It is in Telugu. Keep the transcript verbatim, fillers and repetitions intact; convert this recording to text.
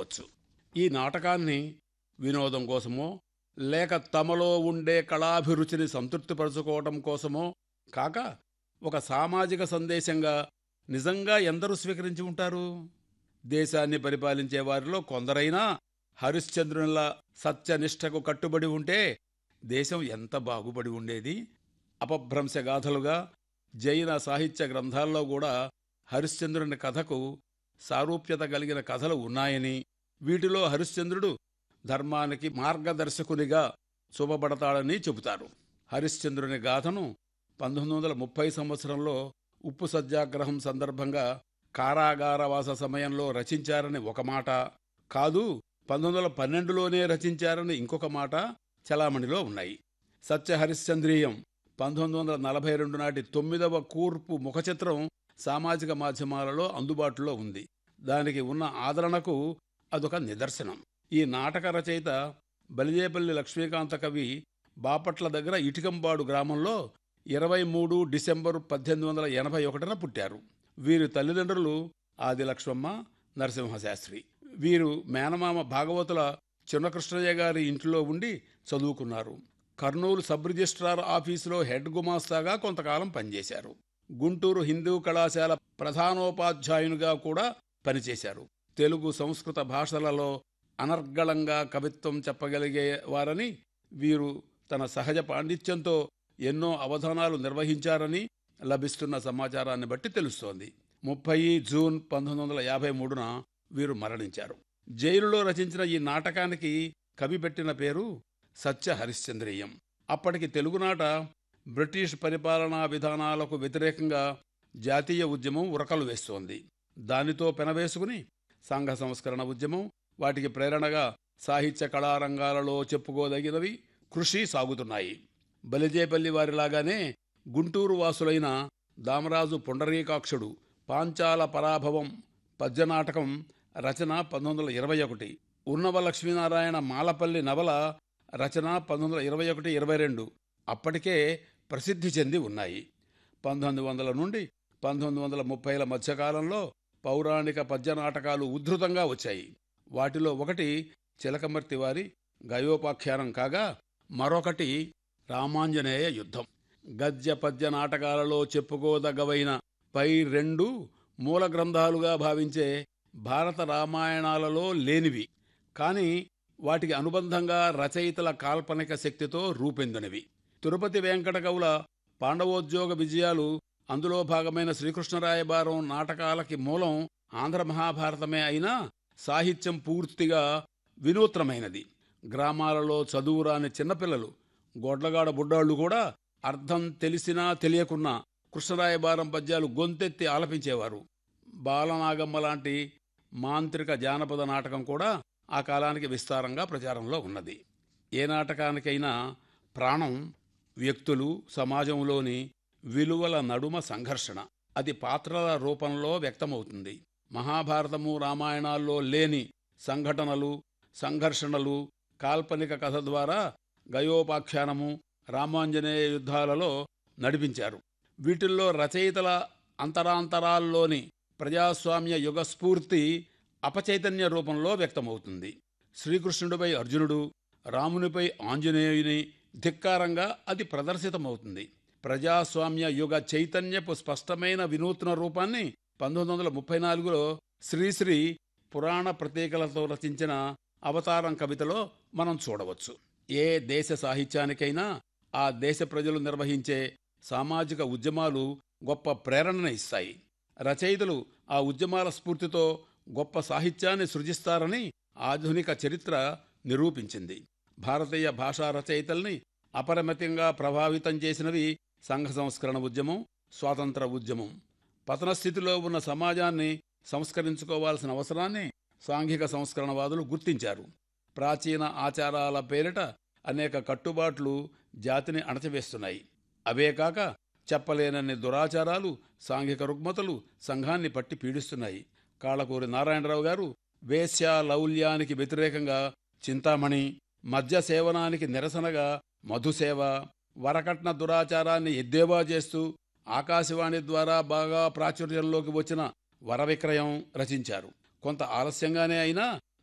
చెప్పవచ్చు. ఈ నాటకాన్ని వినోదం కోసమో లేక తమలో ఉండే కళాభిరుచిని సంతృప్తిపరచుకోవటం కోసమో కాక ఒక సామాజిక సందేశంగా నిజంగా ఎందరూ స్వీకరించి ఉంటారు? దేశాన్ని పరిపాలించే వారిలో కొందరైనా హరిశ్చంద్రునిలా సత్యనిష్టకు కట్టుబడి ఉంటే దేశం ఎంత బాగుపడి ఉండేది. అపభ్రంశగాథలుగా జైన సాహిత్య గ్రంథాల్లో కూడా హరిశ్చంద్రుని కథకు సారూప్యత కలిగిన కథలు ఉన్నాయని, వీటిలో హరిశ్చంద్రుడు ధర్మానికి మార్గదర్శకునిగా చూపబడతాడని చెబుతారు. హరిశ్చంద్రుని గాథను పంతొమ్మిది వందల ముప్పై సంవత్సరంలో ఉప్పు సత్యాగ్రహం సందర్భంగా కారాగారవాస సమయంలో రచించారని ఒక మాట, కాదు పంతొమ్మిది వందల పన్నెండులోనే రచించారని ఇంకొక మాట చలామణిలో ఉన్నాయి. సత్యహరిశ్చంద్రీయం పంతొమ్మిది వందల నలభై రెండు నాటి తొమ్మిదవ కూర్పు ముఖచిత్రం సామాజిక మాధ్యమాలలో అందుబాటులో ఉంది. దానికి ఉన్న ఆదరణకు అదొక నిదర్శనం. ఈ నాటక రచయిత బలిజేపల్లి లక్ష్మీకాంత కవి బాపట్ల దగ్గర ఇటికంబాడు గ్రామంలో ఇరవై మూడు డిసెంబరు పద్దెనిమిది వందల ఎనభై ఒకటిన పుట్టారు. వీరి తల్లిదండ్రులు ఆదిలక్ష్మమ్మ, నరసింహశాస్త్రి. వీరు మేనమామ భాగవతుల చిన్నకృష్ణయ్య గారి ఇంట్లో ఉండి చదువుకున్నారు. కర్నూలు సబ్ రిజిస్ట్రార్ ఆఫీసులో హెడ్ గుమాస్తాగా కొంతకాలం పనిచేశారు. గుంటూరు హిందూ కళాశాల ప్రధానోపాధ్యాయునిగా కూడా పనిచేశారు. తెలుగు, సంస్కృత భాషలలో అనర్గళంగా కవిత్వం చెప్పగలిగేవారని, వీరు తన సహజ పాండిత్యంతో ఎన్నో అవధానాలు నిర్వహించారని లభిస్తున్న సమాచారాన్ని బట్టి తెలుస్తోంది. ముప్పై జూన్ పంతొమ్మిది వందల యాభై మూడున వీరు మరణించారు. జైలులో రచించిన ఈ నాటకానికి కవి పెట్టిన పేరు సత్య హరిశ్చంద్రీయం. అప్పటికి తెలుగునాట బ్రిటిష్ పరిపాలనా విధానాలకు వ్యతిరేకంగా జాతీయ ఉద్యమం ఉరకలు వేస్తోంది. దానితో పెనవేసుకుని సంఘ సంస్కరణ ఉద్యమం, వాటికి ప్రేరణగా సాహిత్య కళారంగాలలో చెప్పుకోదగినవి కృషి సాగుతున్నాయి. బలిజేపల్లి వారిలాగానే గుంటూరు వాసులైన దామరాజు పుండరీకాక్షుడు పాంచాల పరాభవం పద్యనాటకం రచన పంతొమ్మిది వందల ఇరవై ఒకటి, ఉన్నవ లక్ష్మీనారాయణ మాలపల్లి నవల రచన పంతొమ్మిది వందల ఇరవై ఒకటి ఇరవై రెండు అప్పటికే ప్రసిద్ధి చెంది ఉన్నాయి. పంతొమ్మిది వందల నుండి పంతొమ్మిది వందల ముప్పైల మధ్యకాలంలో పౌరాణిక పద్యనాటకాలు ఉద్ధృతంగా వచ్చాయి. వాటిలో ఒకటి చిలకమర్తి వారి గయోపాఖ్యానం కాగా, మరొకటి రామాంజనేయ యుద్ధం. గద్య పద్య నాటకాలలో చెప్పుకోదగ్గవైన పై రెండు మూల గ్రంథాలుగా భావించే భారత రామాయణాలలో లేనివి, కానీ వాటికి అనుబంధంగా రచయితల కాల్పనిక శక్తితో రూపొందినవి. తిరుపతి వెంకట కవుల పాండవోద్యోగ విజయాలు, అందులో భాగమైన శ్రీకృష్ణరాయబారం నాటకాలకి మూలం ఆంధ్ర మహాభారతమే అయినా సాహిత్యం పూర్తిగా వినూత్నమైనది. గ్రామాలలో చదువురాని చిన్నపిల్లలు, గొడ్లగాడ బుడ్డాళ్లు కూడా అర్థం తెలిసినా తెలియకున్నా కృష్ణరాయబారం పద్యాలు గొంతెత్తి ఆలపించేవారు. బాలనాగమ్మ లాంటి మాంత్రిక జానపద నాటకం కూడా ఆ కాలానికి విస్తారంగా ప్రచారంలో ఉన్నది. ఏ నాటకానికైనా ప్రాణం వ్యక్తులు, సమాజంలోని విలువల నడుమ సంఘర్షణ. అది పాత్రల రూపంలో వ్యక్తమవుతుంది. మహాభారతము, రామాయణాల్లో లేని సంఘటనలు, సంఘర్షణలు కాల్పనిక కథ ద్వారా గయోపాఖ్యానము, రామాంజనేయ యుద్ధాలలో నడిపించారు. వీటిల్లో రచయితల అంతరాంతరాల్లోని ప్రజాస్వామ్య యుగస్ఫూర్తి అపచైతన్య రూపంలో వ్యక్తమవుతుంది. శ్రీకృష్ణుడిపై అర్జునుడు, రామునిపై ఆంజనేయుని ధిక్కారంగా అది ప్రదర్శితమవుతుంది. ప్రజాస్వామ్య యుగ చైతన్యపు స్పష్టమైన వినూత్న రూపాన్ని పంతొమ్మిది వందల ముప్పై నాలుగులో శ్రీశ్రీ పురాణ ప్రతీకలతో రచించిన అవతారం కవితలో మనం చూడవచ్చు. ఏ దేశ సాహిత్యానికైనా ఆ దేశ ప్రజలు నిర్వహించే సామాజిక ఉద్యమాలు గొప్ప ప్రేరణను ఇస్తాయి. రచయితలు ఆ ఉద్యమాల స్ఫూర్తితో గొప్ప సాహిత్యాన్ని సృజిస్తారని ఆధునిక చరిత్ర నిరూపించింది. భారతీయ భాషా రచయితల్ని అపరిమితంగా ప్రభావితం చేసినవి సంఘ సంస్కరణ ఉద్యమం, స్వాతంత్ర ఉద్యమం. పతనస్థితిలో ఉన్న సమాజాన్ని సంస్కరించుకోవాల్సిన అవసరాన్ని సాంఘిక సంస్కరణవాదులు గుర్తించారు. ప్రాచీన ఆచారాల పేరిట అనేక కట్టుబాట్లు జాతిని అణచివేస్తున్నాయి. అవే కాక చెప్పలేనన్ని దురాచారాలు, సాంఘిక రుగ్మతలు సంఘాన్ని పట్టి పీడిస్తున్నాయి. కాళకూరి నారాయణరావు గారు వేశ్య లౌల్యానికి వ్యతిరేకంగా చింతామణి, మద్య సేవనానికి నిరసనగా మధుసేవ, వరకట్న దురాచారాన్ని ఎద్దేవా చేస్తూ ఆకాశవాణి ద్వారా బాగా ప్రాచుర్యంలోకి వచ్చిన వరవిక్రయం రచించారు. కొంత ఆలస్యంగానే అయినా